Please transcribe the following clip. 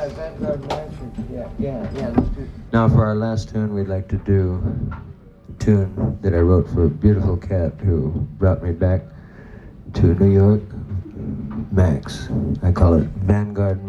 Vanguard Max. Yeah. Let's do. Now for our last tune, we'd like to do a tune that I wrote for a beautiful cat who brought me back to New York, Max. I call it Vanguard Max.